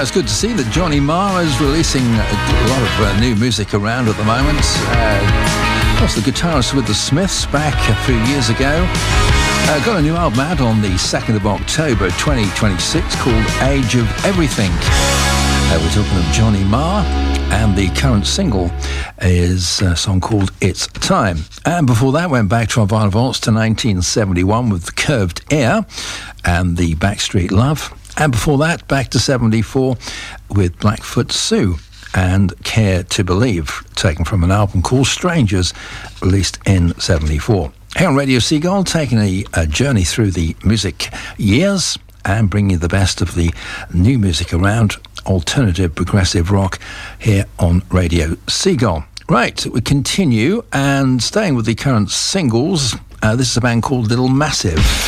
it's good to see that Johnny Marr is releasing a lot of new music around at the moment. Plus, the guitarist with the Smiths back a few years ago. Got a new album out on the 2nd of October 2026 called Age of Everything. We're talking of Johnny Marr, and the current single is a song called It's Time. And before that, went back to our Vinyl Vaults to 1971 with Curved Air and the Backstreet Love. And before that, back to 74 with Blackfoot Sue and Care to Believe, taken from an album called Strangers, released in 74. Here on Radio Seagull, taking a journey through the music years and bringing you the best of the new music around, alternative progressive rock, here on Radio Seagull. Right, we continue, and staying with the current singles, this is a band called Little Massive.